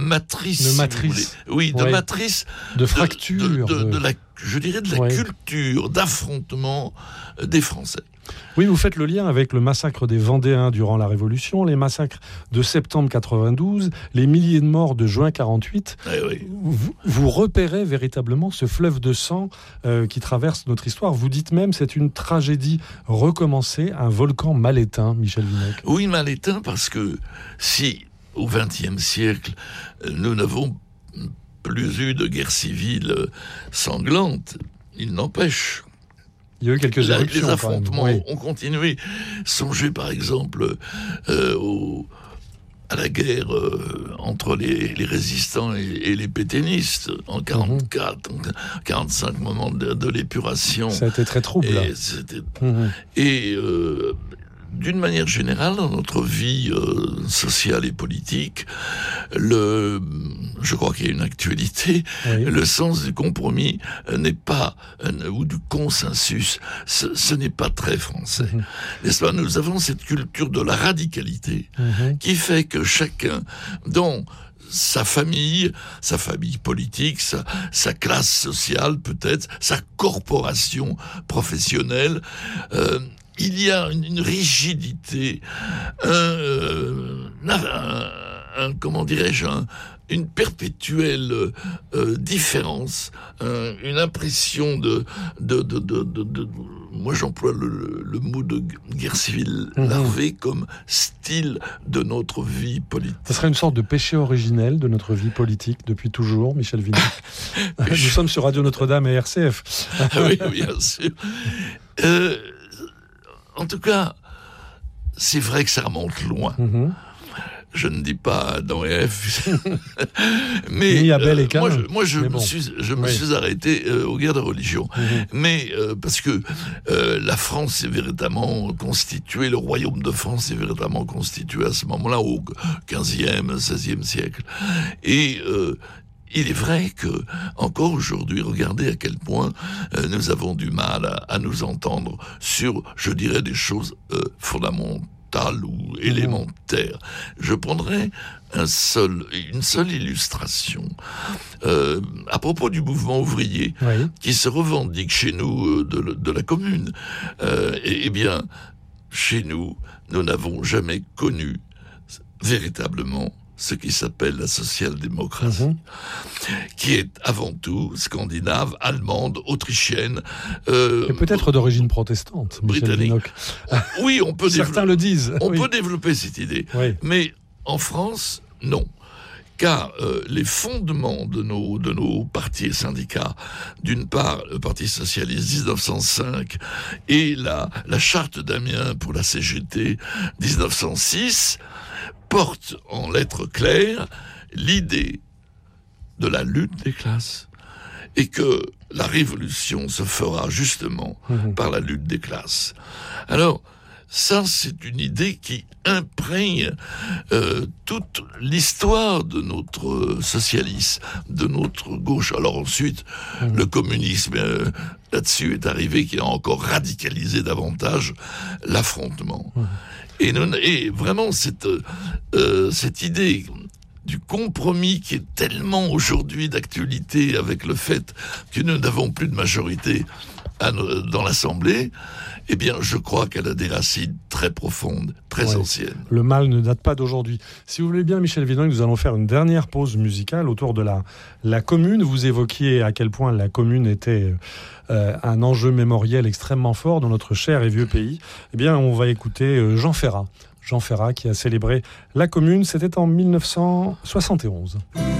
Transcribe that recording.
matrice. De matrice. Oui, de matrice. De fracture. De la, je dirais de la culture d'affrontement des Français. Oui, vous faites le lien avec le massacre des Vendéens durant la Révolution, les massacres de septembre 92, les milliers de morts de juin 48. Oui. Vous repérez véritablement ce fleuve de sang qui traverse notre histoire. Vous dites même c'est une tragédie recommencée, un volcan mal éteint, Michel Vinocq. Oui, mal éteint parce que si au XXe siècle, nous n'avons plus eu de guerre civile sanglante, il n'empêche. Il y a eu quelques éruptions. Les affrontements ont continué. Songez par exemple à la guerre entre les résistants et les pétainistes en 44, 45, moment de l'épuration. Ça a été très trouble. D'une manière générale, dans notre vie sociale et politique, je crois qu'il y a une actualité, le sens du compromis n'est pas, ou du consensus, ce n'est pas très français. N'est-ce pas ? Nous avons cette culture de la radicalité qui fait que chacun, dans sa famille politique, sa classe sociale peut-être, sa corporation professionnelle, il y a une rigidité, comment dirais-je, une perpétuelle différence, une impression de moi j'emploie le mot de guerre civile larvée comme style de notre vie politique. Ce serait une sorte de péché originel de notre vie politique depuis toujours, Michel Vinocq. Nous sommes sur Radio Notre-Dame et RCF. Oui, bien sûr. En tout cas, c'est vrai que ça remonte loin. Je ne dis pas dans EF, mais ni Abel et Cain. Moi, je me suis arrêté aux guerres de religion. Mais parce que la France est véritablement constituée, le royaume de France est véritablement constitué à ce moment-là, au 15e, 16e siècle. Et il est vrai que, encore aujourd'hui, regardez à quel point nous avons du mal à nous entendre sur, je dirais, des choses fondamentales ou élémentaires. Je prendrai une seule illustration. À propos du mouvement ouvrier, qui se revendique chez nous de la commune, eh bien, chez nous, nous n'avons jamais connu véritablement ce qui s'appelle la social-démocratie, qui est avant tout scandinave, allemande, autrichienne. Et peut-être d'origine protestante, britannique. Oui, on peut certains le disent. On peut développer cette idée. Mais en France, non. Car les fondements de nos partis et syndicats, d'une part le Parti socialiste 1905 et la charte d'Amiens pour la CGT 1906, porte en lettres claires l'idée de la lutte des classes et que la révolution se fera justement par la lutte des classes. Alors, ça, c'est une idée qui imprègne toute l'histoire de notre socialisme, de notre gauche. Alors ensuite, le communisme, là-dessus, est arrivé, qui a encore radicalisé davantage l'affrontement. Et vraiment, cette idée du compromis qui est tellement aujourd'hui d'actualité avec le fait que nous n'avons plus de majorité dans l'Assemblée, eh bien, je crois qu'elle a des racines très profondes, très anciennes. Le mal ne date pas d'aujourd'hui. Si vous voulez bien, Michel Vinocq, nous allons faire une dernière pause musicale autour de la commune. Vous évoquiez à quel point la commune était un enjeu mémoriel extrêmement fort dans notre cher et vieux pays. Eh bien, on va écouter Jean Ferrat qui a célébré la commune. C'était en 1971.